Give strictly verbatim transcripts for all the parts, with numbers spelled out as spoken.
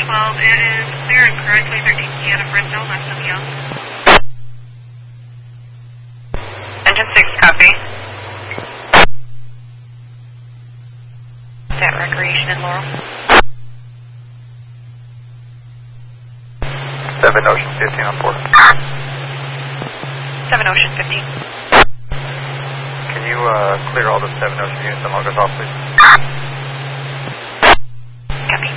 twelve, it is clear and correctly thirteen T out of Fresno, left of Young. Engine six, copy. That Recreation in Laurel. seven Ocean fifteen on board. seven Ocean fifteen. Can you uh, clear all the seven Ocean units and log us off, please? Copy.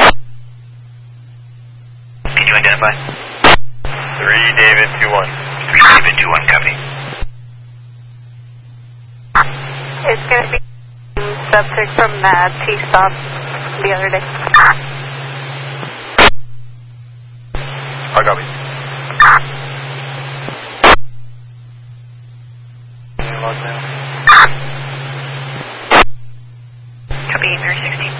Can you identify? three David two one. three David two one, copy. It's going to be subject from that T-stop the other day. I got me. Can you log now? Copy, Mary sixteen.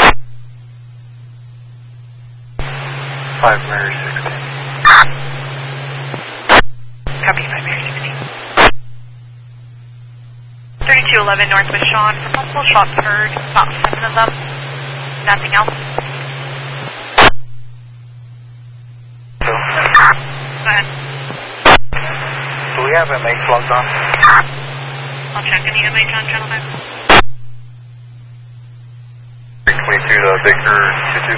five Mary sixteen. Copy, five Mary sixteen. thirty-two eleven Northwest Sean, for multiple shots heard, about seven of them. Nothing else. Go ahead. Do we have M H logged on? I'll check any M H on channel five. twenty-two to Baker two two.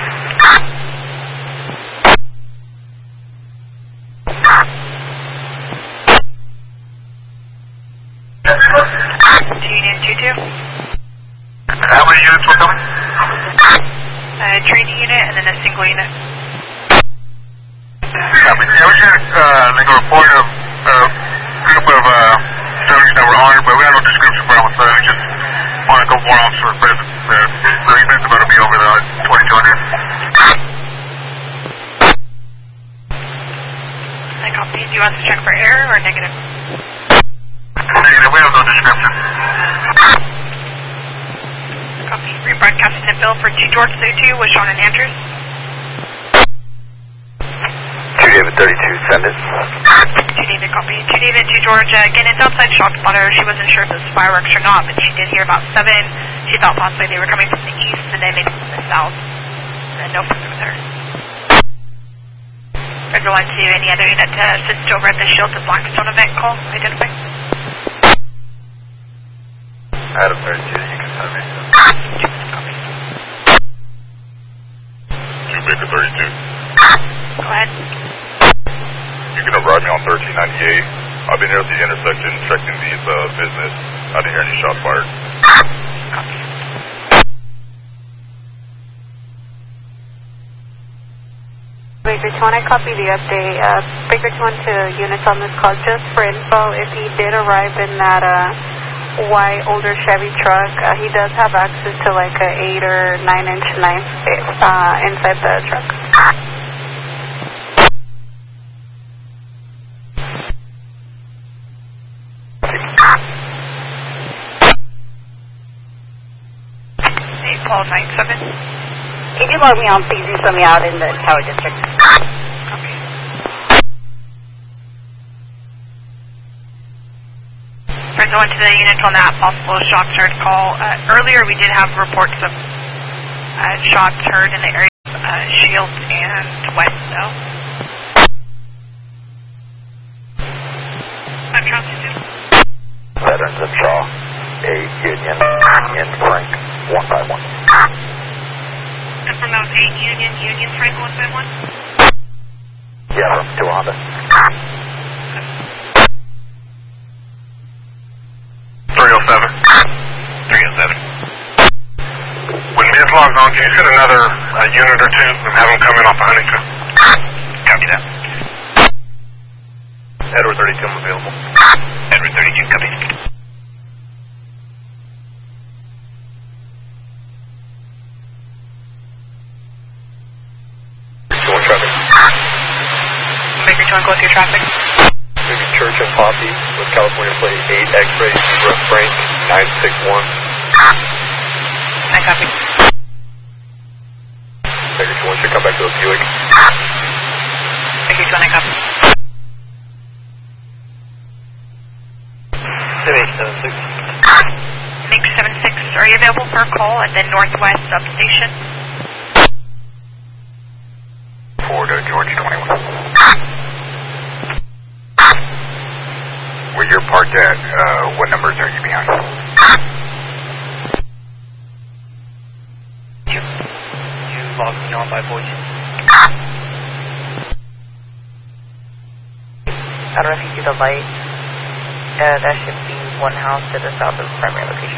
Union two two. How many units were coming? A training unit and then a single unit. Copy. Yeah, we should uh, make a report of a uh, group of uh, felons that were armed, but we have no description for them, so we just want a couple more officers present. Uh, the event's about to be over the twenty-two hundred. I copy. Do you want to check for error or negative? Negative, we have no description. Copy. Rebroadcasting the bill for two George thirty-two with Sean and Andrews. two David thirty-two, send it. two David, copy. two David, two George. Uh, again, it's outside shot spotter. She wasn't sure if it was fireworks or not, but she did hear about seven. She thought possibly they were coming from the east and then maybe from the south. And no further with her. Everyone to any other unit to assist over at the Shield to Blackstone event call. Identify. Adam thirty-two, you can send me. two Baker thirty-two. Go ahead. You can arrive me on thirteen ninety-eight. I've been here at the intersection checking these uh, business. I didn't hear any shots fired. Copy. Baker two one, I copy the update. Uh, Baker two one to units on this call. Just for info, if he did arrive in that uh, white older Chevy truck, uh, he does have access to like a eight or nine inch knife uh, inside the truck. eight Paul nine seven. Can you log me on, please, and send me out in the Tower District? Copy. Fresno went to the unit on that possible shots heard call. Uh, earlier we did have reports of uh, shots heard in the area of uh, Shield and West, though. I'm trying to do. Veterans of Shaw, eight Union, in Frank, one five one. And from those eight Union, Union Frank one five one? Yeah, from two Honda. three oh seven. three oh seven. When Miz logs on, can you send another uh, unit or two and have them come in off of Huntington? Copy that. Edward thirty-two, I'm available. Edward thirty-two, copy. Baker two one, close your traffic. Maybe Church and Poppy with California plate eight X-ray, Frank nine six one. I copy. Baker two one should come back to the Buick. Baker two one, I copy. seven seven six. Mix seven six, are you available for a call at the Northwest substation? four to George twenty-one. Where you're parked at, uh, what numbers are you behind? You, you logged me on by voice. I don't know if you see the light. Uh, that should be one house to the south of the primary location.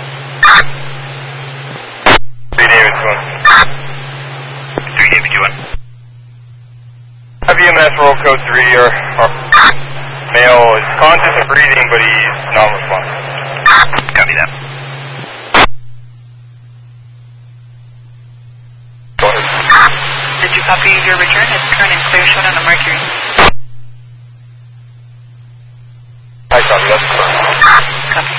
three David two one. three David two one. Have E M S roll code three or, or male is conscious and breathing, but he's non-responsive. Copy that. Go ahead. Did you copy your return? It's current and clear showing on the Mercury. I copy, that's correct. Copy.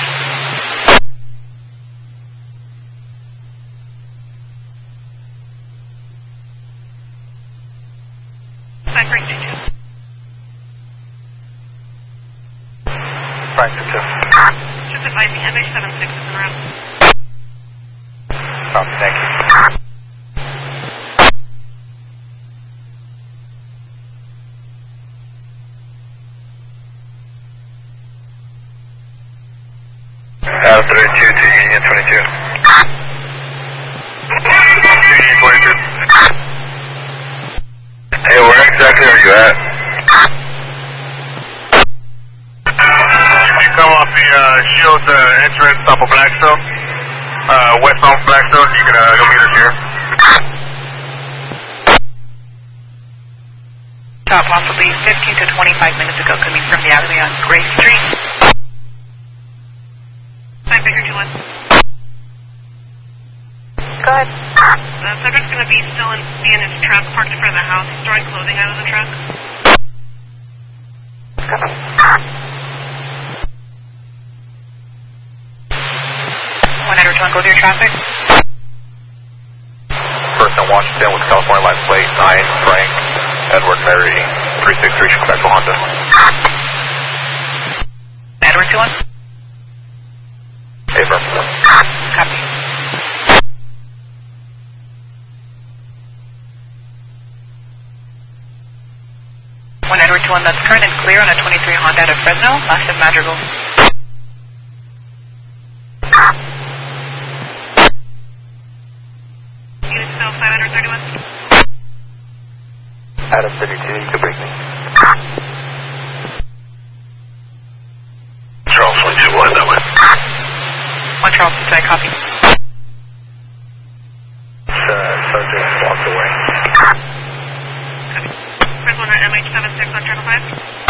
Five break two two. Frank to two. Just advising M H seventy-six is en route. Oh, thank you. Adam thirty-two to Union twenty-two. Union twenty-two. Hey, where exactly are you at? If you come off the uh, Shield uh, entrance off of Blackstone, uh, westbound Blackstone, you can uh, go meet us here. Saw possibly fifteen to twenty-five minutes ago coming from the alleyway on Gray Street. Five Baker two one. Go ahead. The subject's going to be still in, be in his truck parked in front of the house, throwing clothing out of the truck. One Edward two one, go through your traffic. Person Washington with California license plate nine, Frank, Edward Mary, three six three, should come back to Honda. Edward two one. Affirmative. Copy. One Edward two one, that's current and clear on a twenty-three Honda out of Fresno, last of Madrigal. Unit cell five hundred thirty-one. Adam thirty-two, you can bring me. Charles twenty-two, one that way. One Charleston, I copy. Uh, subject walked away. Fresno M H seventy-six on channel five.